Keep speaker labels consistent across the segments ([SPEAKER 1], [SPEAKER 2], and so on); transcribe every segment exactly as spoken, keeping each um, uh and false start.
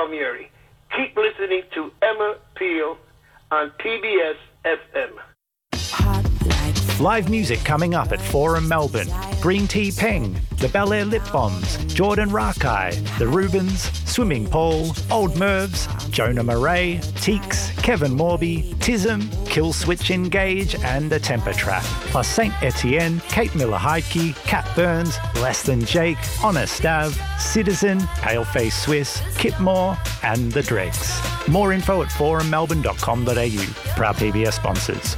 [SPEAKER 1] Palmieri. Keep listening to Emma Peel on P B S F M.
[SPEAKER 2] Live music coming up at Forum Melbourne. Green Tea Peng, the Bel Air Lip Bombs, Jordan Rakai, the Rubens, Swimming Pool, Old Mervs, Jonah Murray, Teeks, Kevin Morby, Tism, Kill Switch Engage and the Temper Trap. Plus Saint Etienne, Kate Miller-Heidke, Cat Burns, Less Than Jake, Honest Av, Citizen, Paleface Swiss, Kip Moore and the Dregs. More info at forum melbourne dot com dot a u. Proud P B S sponsors.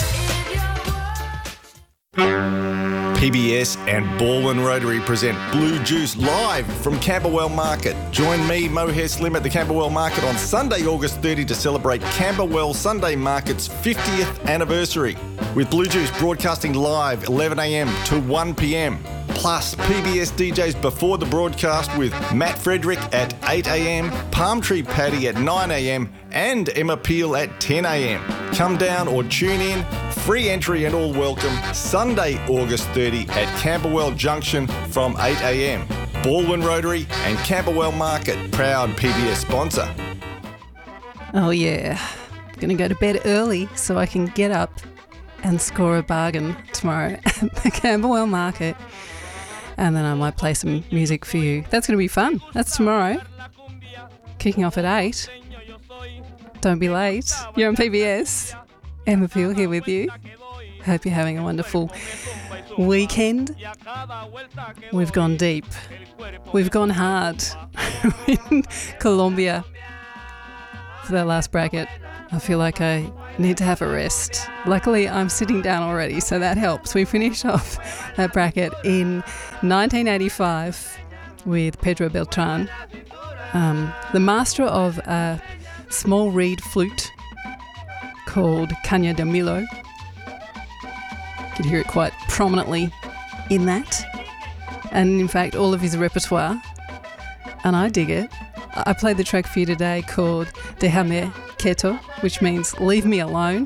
[SPEAKER 3] P B S and Baldwin Rotary present Blue Juice live from Camberwell Market. Join me, Mohair Slim, at the Camberwell Market on Sunday, August thirtieth to celebrate Camberwell Sunday Market's fiftieth anniversary. With Blue Juice broadcasting live eleven a m to one p m. Plus P B S D Js before the broadcast with Matt Frederick at eight a m, Palm Tree Paddy at nine a m and Emma Peel at ten a m. Come down or tune in. Free entry and all welcome. Sunday, August thirtieth at Camberwell Junction from eight a m. Baldwin Rotary and Camberwell Market, proud P B S sponsor.
[SPEAKER 4] Oh yeah, going to go to bed early so I can get up and score a bargain tomorrow at the Camberwell Market. And then I might play some music for you. That's going to be fun. That's tomorrow. Kicking off at eight. Don't be late. You're on P B S. Emma Peel here with you. Hope you're having a wonderful weekend. We've gone deep. We've gone hard in Colombia for that last bracket. I feel like I need to have a rest. Luckily, I'm sitting down already, so that helps. We finished off that bracket in nineteen eighty-five with Pedro Beltran, um, the master of a small reed flute called Caña de Milo. You could hear it quite prominently in that. And in fact, all of his repertoire. And I dig it. I played the track for you today called Déjame Quieto, which means leave me alone.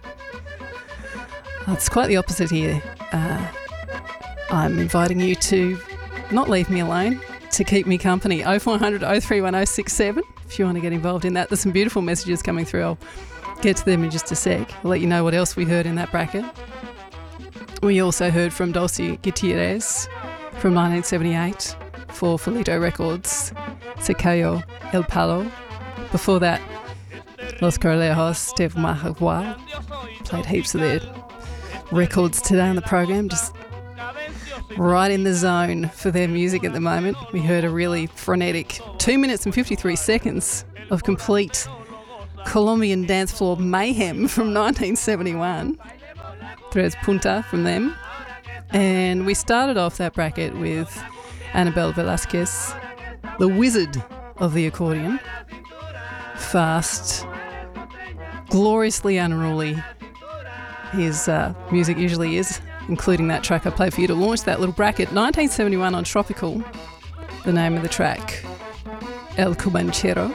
[SPEAKER 4] It's quite the opposite here. Uh, I'm inviting you to not leave me alone, to keep me company. oh four hundred, oh three one, oh six seven if you want to get involved in that. There's some beautiful messages coming through. I'll get to them in just a sec. I'll let you know what else we heard in that bracket. We also heard from Dulce Gutierrez from nineteen seventy-eight for Felito Records, Se Cayó El Palo. Before that, Los Correjos de Mahagua. Played heaps of their records today on the program, just right in the zone for their music at the moment. We heard a really frenetic two minutes and fifty-three seconds of complete Colombian dance floor mayhem from nineteen seventy-one. Tres Punta from them. And we started off that bracket with Anabel Velasquez, the wizard of the accordion. Fast, gloriously unruly. His uh, music usually is, including that track I played for you to launch that little bracket. nineteen seventy-one on Tropical, the name of the track, El Cubanchero.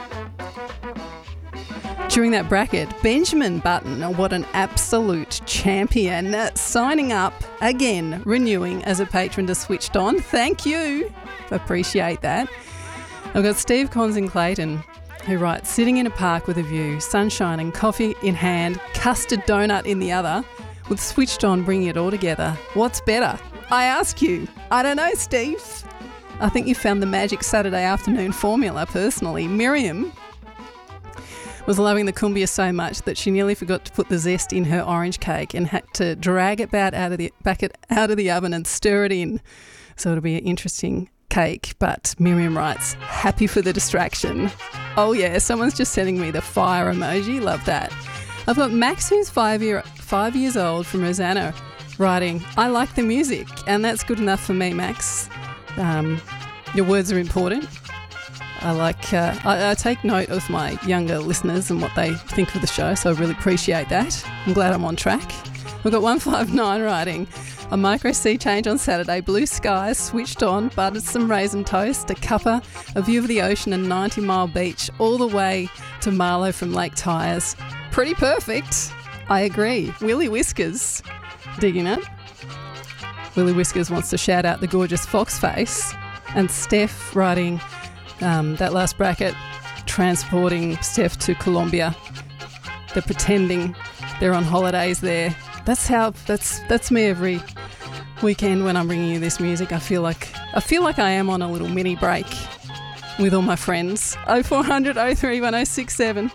[SPEAKER 4] During that bracket, Benjamin Button, what an absolute champion, uh, signing up again, renewing as a patron to Switched On. Thank you. Appreciate that. I've got Steve Cons in Clayton, who writes, sitting in a park with a view, sun shining, coffee in hand, custard donut in the other, with Switched On bringing it all together. What's better? I ask you. I don't know, Steve. I think you found the magic Saturday afternoon formula personally. Miriam was loving the cumbia so much that she nearly forgot to put the zest in her orange cake and had to drag it back out of the back it out of the oven and stir it in. So it'll be an interesting cake. But Miriam writes, happy for the distraction. Oh yeah, someone's just sending me the fire emoji. Love that. I've got Max, who's five year five years old, from Rosanna, writing, I like the music, and that's good enough for me, Max. Um, your words are important. I like. Uh, I, I take note of my younger listeners and what they think of the show, so I really appreciate that. I'm glad I'm on track. We've got one five nine writing, a micro sea change on Saturday, blue skies, switched on, buttered some raisin toast, a cuppa, a view of the ocean and ninety mile beach, all the way to Marlow from Lake Tyers. Pretty perfect. I agree. Willie Whiskers, digging it. Willie Whiskers wants to shout out the gorgeous Foxface. And Steph writing, Um, that last bracket, transporting Steph to Colombia. They're pretending they're on holidays there. That's how. That's that's me every weekend when I'm bringing you this music. I feel like I feel like I am on a little mini break with all my friends. oh four hundred, oh three one, oh six seven.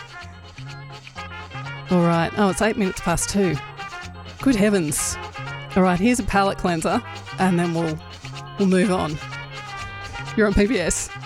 [SPEAKER 4] All right. Oh, it's eight minutes past two. Good heavens. All right, here's a palate cleanser and then we'll we'll move on. You're on P B S.